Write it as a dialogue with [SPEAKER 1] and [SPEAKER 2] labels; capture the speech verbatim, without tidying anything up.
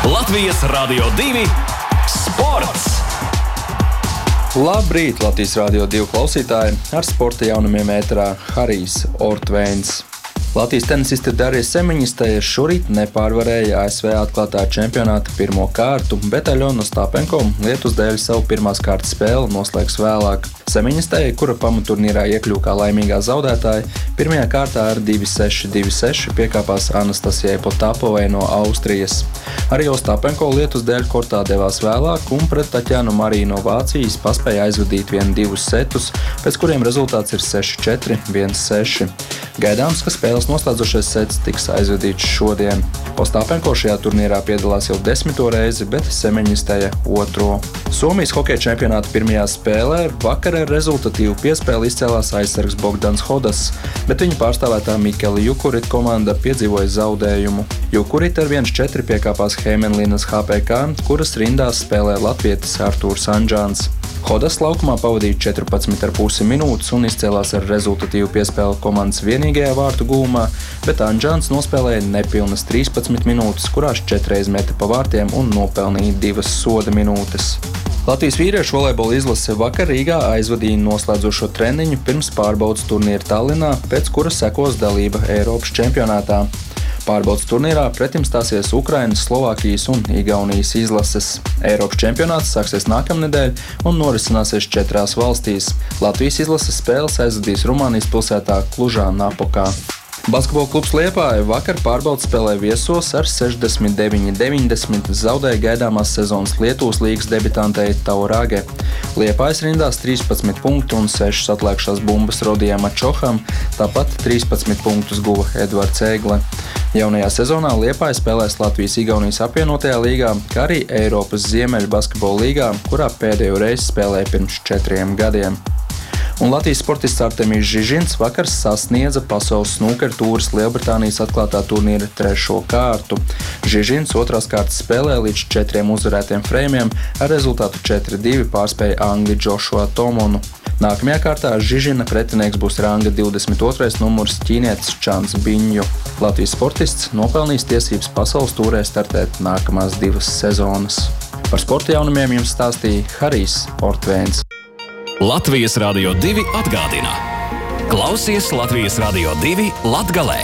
[SPEAKER 1] Latvijas Radio divi sports!
[SPEAKER 2] Labrīt, Latvijas Radio divi klausītāji! Ar sporta jaunumiem ēterā Harijs Ortvēns. Latvijas tenisiste Darija Semiņisteja šorīt nepārvarēja A S V atklātā čempionāta pirmo kārtu, bet Aļona Ostapenko lietus dēļ savu pirmās kārtas spēli noslēgs vēlāk. Semiņisteja, kura pamaturnīrā iekļuva kā laimīgā zaudētāja, pirmajā kārtā ar divi seši, divi seši piekāpās Anastasijai Potapovai no Austrijas. Arī Ostapenko lietus dēļ kortā devās vēlāk un pret Taķjanu Mariju no Vācijas paspēja aizvadīt vien divus setus, pēc kuriem rezultāts ir seši četri, viens seši. Gaidāms, ka spēles noslēdzošais sets tiks aizvadīts šodien. Ostapenko šajā turnīrā piedalās jau desmito reizi, bet Semiņisteja otro. Somijas hokeja čempionāta pirmajā spēlē vakar ar rezultatīvu piespēli izcēlās aizsargs Bogdans Hodas, bet viņa pārstāvētā Mikela Jukurita komanda piedzīvoja zaudējumu. Jukurita ar viens četri piekāpās Heimenlinas H P K, kuras rindās spēlē latvietis Artūrs Anžāns. Hodas laukumā pavadīja četrpadsmit ar pusi minūtes un izcēlās ar rezultatīvu piespēli komandas vienīgajā vārtu gūmā, bet Anžāns nospēlēja nepilnas trīspadsmit minūtes, kurās četreiz meta pa vārtiem un nopelnīja divas soda minūtes. Latvijas vīriešu volejbola izlase vakar Rīgā aizvadīja noslēdzošo treniņu pirms pārbaudas turnīra Tallinā, pēc kura sekos dalība Eiropas čempionātā. Pārbaudas turnīrā pretim stāsies Ukrainas, Slovākijas un Igaunijas izlases. Eiropas čempionāts sāksies nākamnedēļ un norisināsies četrās valstīs. Latvijas izlases spēles aizvadīs Rumānijas pilsētā Klužā-Napokā. Basketbola klubs Liepāja vakar pārbaudas spēlē viesos ar sešdesmit deviņi deviņdesmit zaudēja gaidāmās sezonas Lietuvas līgas debitantei Taurage. Liepājas rindās trīspadsmit punktu un sešas atlēkšās bumbas Rodijam Ačoham, tāpat trīspadsmit punktus guva Edvards Ēgle. Jaunajā sezonā Liepāja spēlēs Latvijas-Igaunijas apvienotajā līgā, kā arī Eiropas Ziemeļu basketbola līgā, kurā pēdējo reizi spēlēja pirms četriem gadiem. Un Latvijas sportists Artemijs Žižins vakar sasniedza pasaules snūkera tūres Lielbritānijas atklātā turnīra trešo kārtu. Žižins otrās kārtas spēlē līdz četriem uzvarētiem frejumiem ar rezultātu četri divi pārspēja angli Džošua Tomonu. Nākamajā kārtā Žižina pretinieks būs ranga divdesmit otrais numurs ķīnietis Čans Biņju. Latvijas sportists nopelnījis tiesības pasaules tūrē startēt nākamās divas sezonas. Par sporta jaunumiem jums stāstīja Harijs Ortvēns.
[SPEAKER 1] Latvijas Radio divi atgādina. Klausies Latvijas Radio divi Latgalē!